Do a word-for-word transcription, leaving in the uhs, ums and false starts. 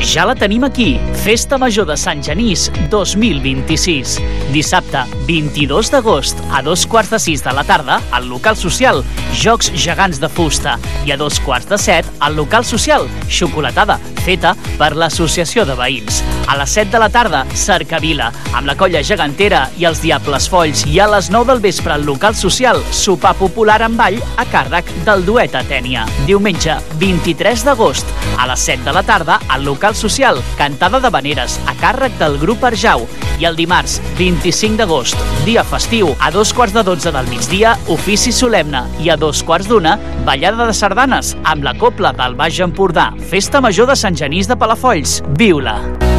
Ja la tenim aquí, Festa Major de Sant Genís dos mil vint-i-sis. Dissabte, vint-i-dos d'agost, a dos quarts de sis de la tarda, al local social, jocs gegants de fusta. I a dos quarts de set, al local social, xocolatada, feta per l'Associació de Veïns. A les set de la tarda, Cercavila, amb la colla gegantera i els Diables Folls. I a les nou del vespre, al local social, sopar popular amb ball a càrrec del duet Atènia. Diumenge, vint-i-tres d'agost, a les set de la tarda, al local social, cantada de veneres a càrrec del grup Arjau. I el dimarts, vint-i-cinc d'agost, dia festiu, a dos quarts de dotze del migdia, ofici solemne, i a dos quarts d'una, ballada de sardanes amb la Cobla del Baix Empordà. Festa Major de Sant Genís de Palafolls. Viu-la!